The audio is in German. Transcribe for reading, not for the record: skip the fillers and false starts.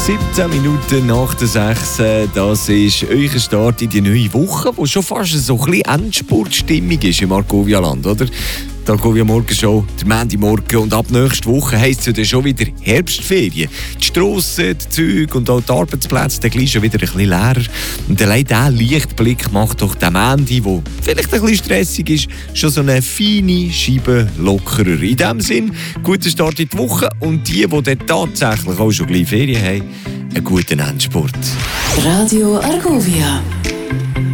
17 Minuten nach der 6. Das ist euer Start in die neue Woche, wo schon fast so ein bisschen Endspurtstimmung ist im Argovia-Land, oder? Die Argovia-Morgenshow, der Montagmorgen, und ab nächster Woche heisst es ja dann schon wieder Herbstferien. Die Strassen, die Züge und auch die Arbeitsplätze dann gleich schon wieder ein bisschen leerer. Und allein dieser Lichtblick macht doch den Montag, der vielleicht ein bisschen stressig ist, schon so eine feine Scheibe lockerer. In diesem Sinn, guten Start in die Woche, und die dann tatsächlich auch schon gleich Ferien haben, einen guten Endspurt. Radio Argovia.